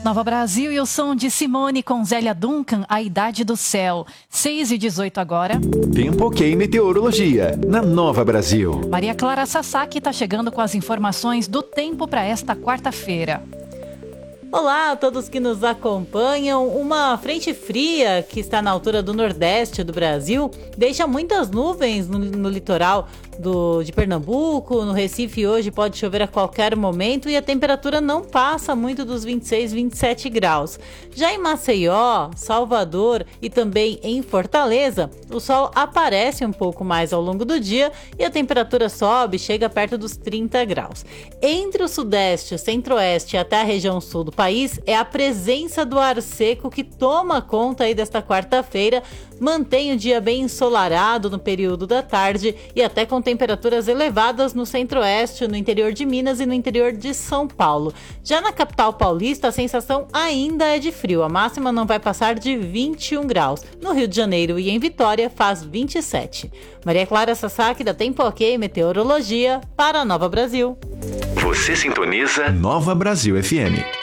Nova Brasil e o som de Simone com Zélia Duncan, A Idade do Céu. 6h18 agora. Tempo ok e meteorologia, na Nova Brasil. Maria Clara Sasaki está chegando com as informações do tempo para esta quarta-feira. Olá a todos que nos acompanham. Uma frente fria que está na altura do nordeste do Brasil deixa muitas nuvens no litoral de Pernambuco. No Recife hoje pode chover a qualquer momento e a temperatura não passa muito dos 26, 27 graus. Já em Maceió, Salvador e também em Fortaleza, o sol aparece um pouco mais ao longo do dia e a temperatura sobe, chega perto dos 30 graus. Entre o sudeste, o centro-oeste e até a região sul do país, é a presença do ar seco que toma conta aí desta quarta-feira, mantém o dia bem ensolarado no período da tarde e até com temperaturas elevadas no centro-oeste, no interior de Minas e no interior de São Paulo. Já na capital paulista, a sensação ainda é de frio, a máxima não vai passar de 21 graus. No Rio de Janeiro e em Vitória faz 27. Maria Clara Sasaki da Tempo Ok Meteorologia para a Nova Brasil. Você sintoniza Nova Brasil FM.